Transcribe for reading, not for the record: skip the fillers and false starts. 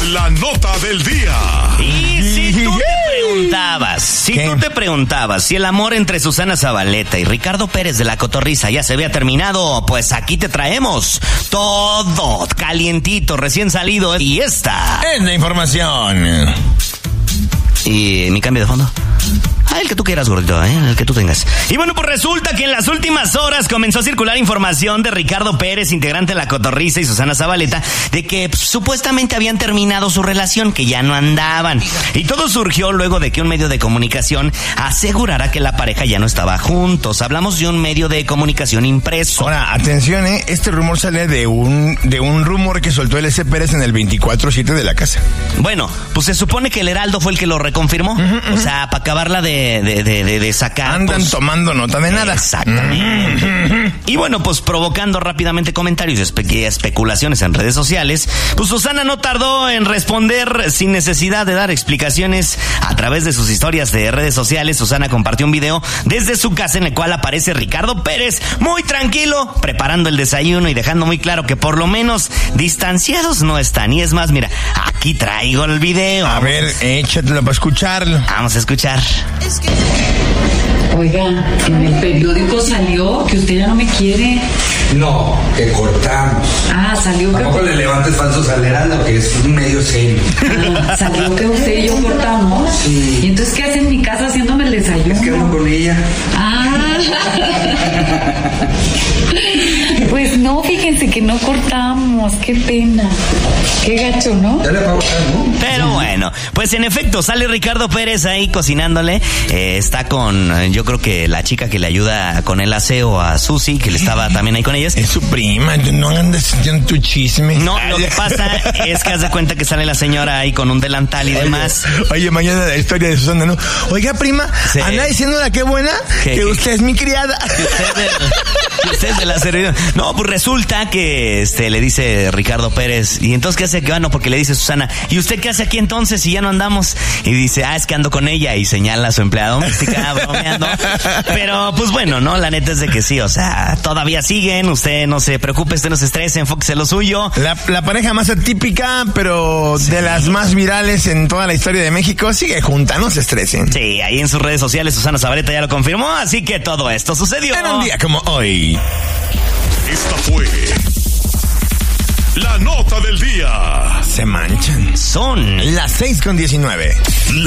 La nota del día. Y si tú te preguntabas si el amor entre Susana Zabaleta y Ricardo Pérez de La Cotorrisa ya se había terminado, pues aquí te traemos todo calientito, recién salido. Y esta es la información. ¿Y mi cambio de fondo? El que tú quieras, gordito, el que tú tengas. Y bueno, pues resulta que en las últimas horas comenzó a circular información de Ricardo Pérez, integrante de La Cotorrisa, y Susana Zabaleta, de que supuestamente habían terminado su relación, que ya no andaban. Y todo surgió luego de que un medio de comunicación asegurara que la pareja ya no estaba juntos. Hablamos de un medio de comunicación impreso. Ahora, atención, este rumor sale de un rumor que soltó el S. Pérez en el 24/7 de La Casa. Bueno, pues se supone que el Heraldo fue el que lo reconfirmó. O sea, para acabarla de sacar. Andan pues, tomando nota de nada. Exactamente. Y bueno, pues provocando rápidamente comentarios y especulaciones en redes sociales, pues Susana no tardó en responder sin necesidad de dar explicaciones a través de sus historias de redes sociales. Susana compartió un video desde su casa en el cual aparece Ricardo Pérez muy tranquilo, preparando el desayuno y dejando muy claro que por lo menos distanciados no están. Y es más, mira, aquí traigo el video. A ver, échatelo para escucharlo. Vamos a escuchar. Oiga, en el periódico salió que usted ya no me quiere. No, que cortamos. Salió que... Tampoco le levantes falsos al Heraldo, que es un medio serio. Salió que usted y yo cortamos. Sí. ¿Y entonces qué hace en mi casa haciéndome el desayuno? Es que hablo con ella. Pues no, fíjense que no cortamos. Qué pena. Qué gacho, ¿no? Ya le pago, ¿no? Pero bueno, pues en efecto, sale Ricardo Pérez ahí cocinándole. Está con, yo creo que la chica que le ayuda con el aseo a Susi, que le estaba también ahí con ellas. Es su prima, no andes en tu chisme. No, lo que pasa es que haz de cuenta que sale la señora ahí con un delantal y demás. Oye, mañana la historia de Susana, ¿no? Oiga, prima, sí. Anda diciéndola qué buena, que usted es mi criada. Que usted es de la servidora. No, pues resulta que le dice Ricardo Pérez, ¿y entonces qué hace? Que bueno, porque le dice Susana, ¿y usted qué hace aquí entonces si ya no andamos? Y dice, es que ando con ella, y señala a su empleada doméstica bromeando. Pero pues bueno, ¿no? La neta es de que sí, o sea, todavía siguen, usted no se preocupe, usted no se estrese, enfóquese en lo suyo. La pareja más atípica, pero sí, de las más virales en toda la historia de México, sigue junta, no se estresen. Sí, ahí en sus redes sociales Susana Zabaleta ya lo confirmó, así que todo esto sucedió en un día como hoy. Esta fue la nota del día. Se manchan. Son las 6:19.